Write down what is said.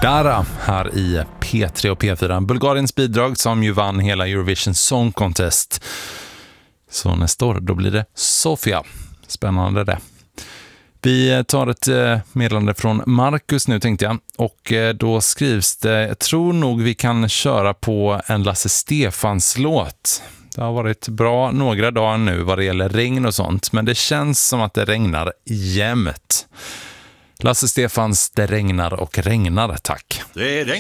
Dara här i P3 och P4. Bulgariens bidrag som ju vann hela Eurovision Song Contest. Så nästa år, då blir det Sofia. Spännande det. Vi tar ett meddelande från Marcus nu tänkte jag. Och då skrivs det, jag tror nog vi kan köra på en Lasse Stefans låt. Det har varit bra några dagar nu vad det gäller regn och sånt. Men det känns som att det regnar jämt. Lasse Stefans, det regnar och regnar, tack.